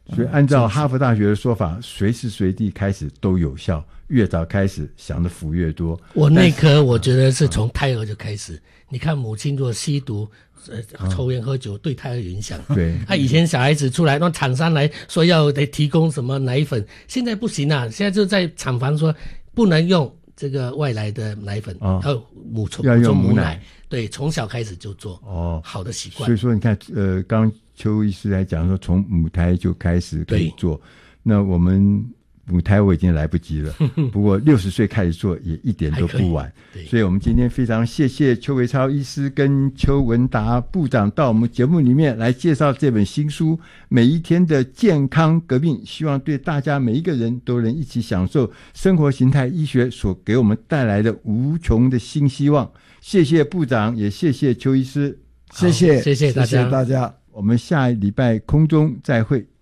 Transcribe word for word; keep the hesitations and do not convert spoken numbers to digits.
所以按照哈佛大学的说法，随时随地开始都有效，越早开始享的福越多。 我内科我觉得是从胎儿就开始，你看母亲如果吸毒呃，抽烟喝酒对胎儿有影响。 对， 啊，以前小孩子出来，那厂商来说要得提供什么奶粉，现在不行啊，现在就在厂房说不能用这个外来的奶粉，哦、要母冲要用母奶， 母奶， 对，从小开始就做哦，好的习惯。 所以说，你看，呃，刚邱医师来讲说，从母胎就开始可以做，那我们母胎我已经来不及了，不过六十岁开始做也一点都不晚。所以我们今天非常谢谢邱维超医师跟邱文达部长到我们节目里面来介绍这本新书《每一天的健康革命》，希望对大家每一个人都能一起享受生活形态医学所给我们带来的无穷的新希望。谢谢部长，也谢谢邱医师， 谢谢， 谢谢大家， 谢谢大家， 我们下礼拜空中再会。